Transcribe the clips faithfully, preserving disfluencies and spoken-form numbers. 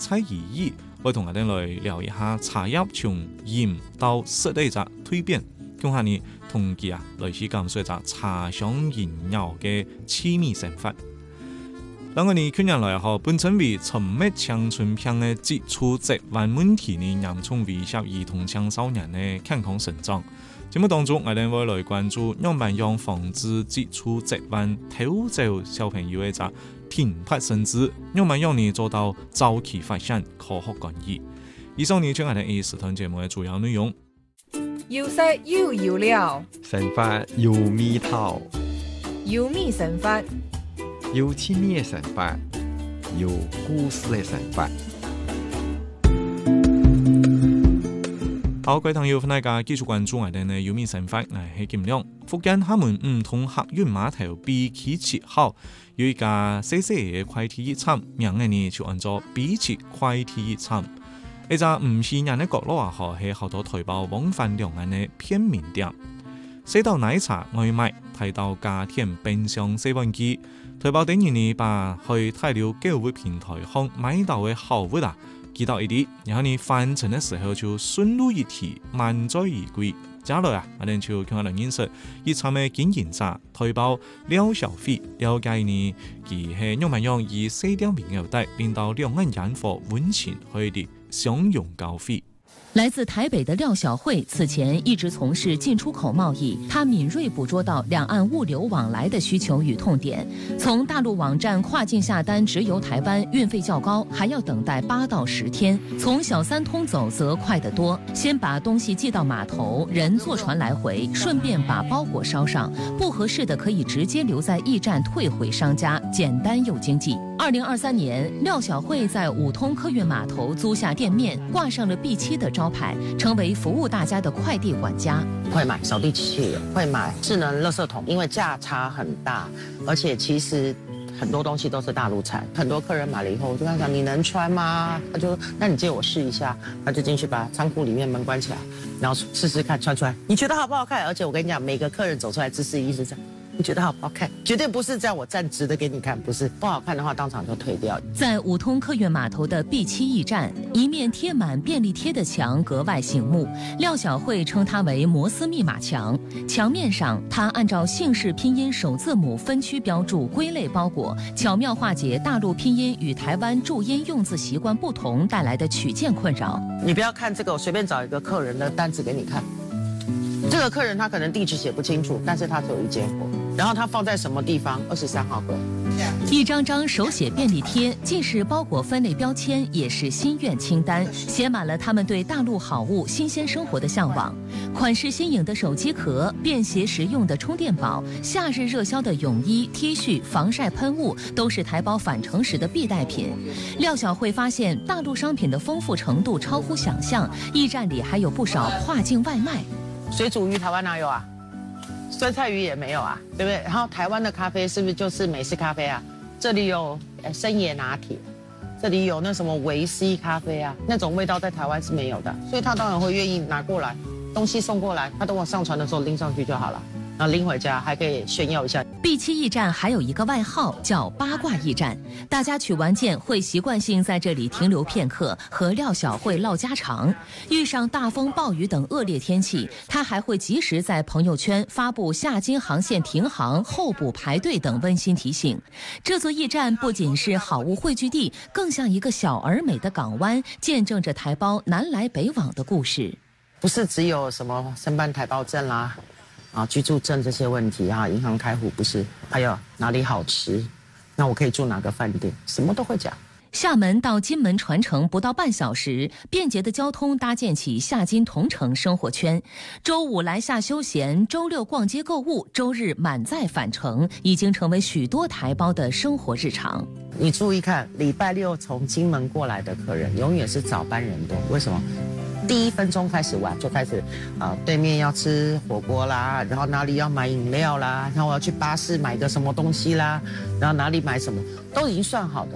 蔡怡怡，会同我哋来聊一下茶叶从饮到湿的一个蜕变，讲下呢同佢啊来去感受一下茶香萦绕嘅凄美生活。那我哋近年来嗬，本称为沉默青春片嘅接触疾患问题呢，严重威胁儿童青少年嘅健康成长。节目当中，我哋会来关注样办样防止接触疾患偷走小朋友嘅一个停拍甚至样办样呢做到早期发现、科学干预。以上呢，就係我哋 A 時段節目嘅主要內容。 要識要要料， 生活有味道， 要咪生活， 有趣味的生活，有故事的生活。 好，各位朋友，大家繼續關注我哋嘅有味生活，我係金亮。福建廈門梧桐客運碼頭 B 期七號有一家細細嘅快遞驛站，名嘅呢就按照 B 七快遞驛站。一個唔起眼嘅角落啊，係好多台胞往返兩岸嘅片面店。細到奶茶外賣，睇到家庭冰箱洗碗機，台胞等於呢把去大陸購物平台上買到嘅好物啊，寄到一啲，然後呢翻程嘅時候就順路一提，滿載而歸。接落啊，我哋就向我哋認識一場嘅經營者台胞廖小飛，了解呢佢係樣乜樣以四點零牛帶令到兩岸人貨溫情去啲相擁交費。 来自台北的廖小慧此前一直从事进出口贸易，她敏锐捕捉到两岸物流往来的需求与痛点。从大陆网站跨境下单直邮台湾，运费较高，还要等待八到十天；从小三通走则快得多，先把东西寄到码头，人坐船来回，顺便把包裹捎上。不合适的可以直接留在驿站退回商家，简单又经济。二零二三年，廖小慧在五通客运码头租下店面，挂上了 B 七的招牌，成为服务大家的快递管家。 会买扫地机器人，会买智能垃圾桶，因为价差很大，而且其实很多东西都是大陆产。很多客人买了以后，我就跟他讲：“你能穿吗？”他就说：“那你借我试一下。”他就进去把仓库里面门关起来，然后试试看穿出来，你觉得好不好看？而且我跟你讲，每个客人走出来姿势一是这样。你觉得好不好看？绝对不是这样，我站直的给你看，不是不好看的话，当场就退掉。 在五通客运码头的 B 七驿站，一面贴满便利贴的墙格外醒目。廖小慧称它为摩斯密码墙。墙面上，她按照姓氏拼音首字母分区标注归类包裹，巧妙化解大陆拼音与台湾注音用字习惯不同带来的取件困扰。 你不要看这个，我随便找一个客人的单子给你看。这个客人他可能地址写不清楚，但是他只有一间货，然后他放在什么地方？二十三号柜。 一张张手写便利贴，既是包裹分类标签，也是心愿清单，写满了他们对大陆好物、新鲜生活的向往。款式新颖的手机壳，便携实用的充电宝，夏日热销的泳衣、T 恤、防晒喷雾，都是台胞返程时的必带品。廖小慧发现，大陆商品的丰富程度超乎想象，驿站里还有不少跨境外卖。 水煮鱼台湾哪有啊？酸菜鱼也没有啊，对不对？然后台湾的咖啡是不是就是美式咖啡啊？这里有深椰拿铁，这里有那什么维 C 咖啡啊，那种味道在台湾是没有的，所以他当然会愿意拿过来，东西送过来，他等我上船的时候拎上去就好了。然后拎回家还可以炫耀一下。 B 七驿站还有一个外号叫八卦驿站，大家取完件会习惯性在这里停留片刻，和廖小慧唠家常。遇上大风暴雨等恶劣天气，他还会及时在朋友圈发布下金航线停航、候补排队等温馨提醒。这座驿站不仅是好物汇聚地，更像一个小而美的港湾，见证着台胞南来北往的故事。 不是只有什么申办台胞证啦。啊，居住证这些问题啊，银行开户不是，还有哪里好吃，那我可以住哪个饭店，什么都会讲。 厦门到金门船程不到半小时，便捷的交通搭建起厦金同城生活圈。周五来厦休闲，周六逛街购物，周日满载返程，已经成为许多台胞的生活日常。 你注意看，礼拜六从金门过来的客人，永远是早班人多，为什么？第一分钟开始玩就开始，啊、呃，对面要吃火锅啦，然后哪里要买饮料啦，然后我要去巴士买个什么东西啦，然后哪里买什么，都已经算好的。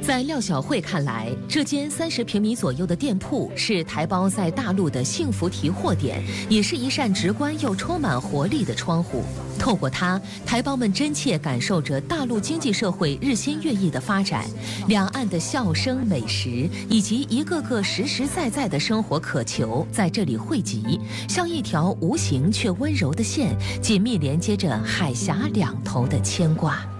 在廖小慧看来，这间三十平米左右的店铺是台胞在大陆的幸福提货点，也是一扇直观又充满活力的窗户。透过它，台胞们真切感受着大陆经济社会日新月异的发展，两岸的笑声、美食以及一个个实实在在的生活渴求在这里汇集，像一条无形却温柔的线，紧密连接着海峡两头的牵挂。